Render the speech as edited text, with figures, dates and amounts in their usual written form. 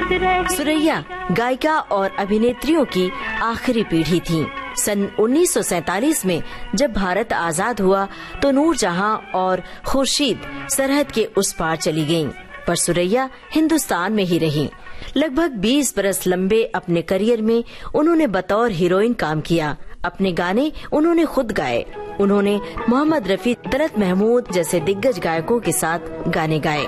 सुरैया गायिका और अभिनेत्रियों की आखिरी पीढ़ी थीं। सन 1947 में जब भारत आजाद हुआ तो नूरजहां और खुर्शीद सरहद के उस पार चली गईं, पर सुरैया हिंदुस्तान में ही रहीं। लगभग 20 बरस लंबे अपने करियर में उन्होंने बतौर हीरोइन काम किया। अपने गाने उन्होंने खुद गाए। उन्होंने मोहम्मद रफी, तलत महमूद जैसे दिग्गज गायकों के साथ गाने गाए।